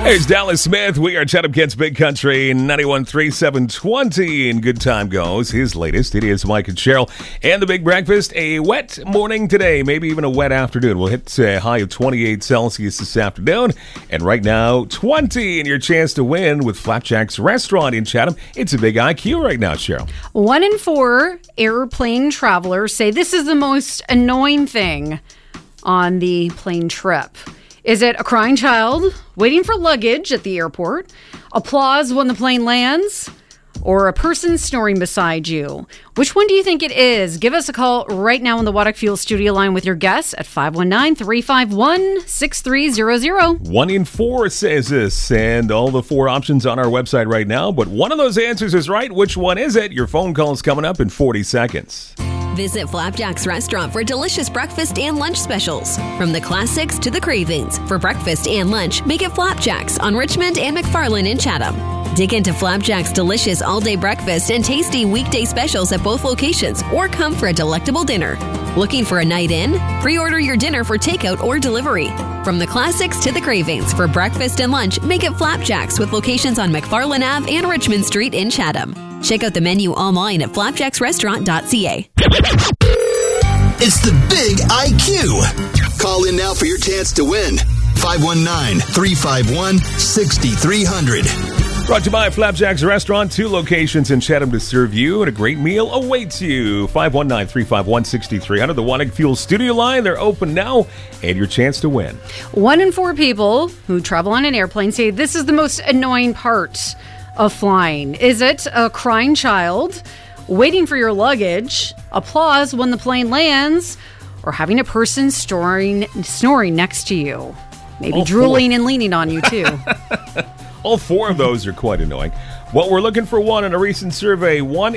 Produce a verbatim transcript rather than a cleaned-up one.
There's Dallas Smith. We are Chatham Kent's Big Country ninety-one point three, seven twenty. And good time goes. His latest. It is Mike and Cheryl. And the Big Breakfast. A wet morning today. Maybe even a wet afternoon. We'll hit a high of twenty-eight Celsius this afternoon. And right now, twenty. And your chance to win with Flapjack's Restaurant in Chatham. It's a big I Q right now, Cheryl. One in four airplane travelers say this is the most annoying thing on the plane trip. Is it a crying child waiting for luggage at the airport, applause when the plane lands, or a person snoring beside you? Which one do you think it is? Give us a call right now on the Waddock Fuel studio line with your guess at five one nine, three five one, six three zero zero. One in four says this, and all the four options on our website right now, but one of those answers is right. Which one is it? Your phone call is coming up in forty seconds. Visit Flapjack's Restaurant for delicious breakfast and lunch specials. From the classics to the cravings. For breakfast and lunch, make it Flapjack's on Richmond and McFarland in Chatham. Dig into Flapjack's delicious all-day breakfast and tasty weekday specials at both locations, or come for a delectable dinner. Looking for a night in? Pre-order your dinner for takeout or delivery. From the classics to the cravings. For breakfast and lunch, make it Flapjack's with locations on McFarland Avenue and Richmond Street in Chatham. Check out the menu online at flapjacks restaurant dot c a. It's the Big I Q. Call in now for your chance to win. five one nine, three five one, six three zero zero. Brought to you by Flapjack's Restaurant. Two locations in Chatham to serve you, and a great meal awaits you. five one nine, three five one, six three zero zero. The Waddock Fuel studio line. They're open now, and your chance to win. One in four people who travel on an airplane say this is the most annoying part of flying. Is it a crying child waiting for your luggage, applause when the plane lands, or having a person snoring, snoring next to you? Maybe All drooling four. and leaning on you, too. All four of those are quite annoying. What we're looking for one in a recent survey, one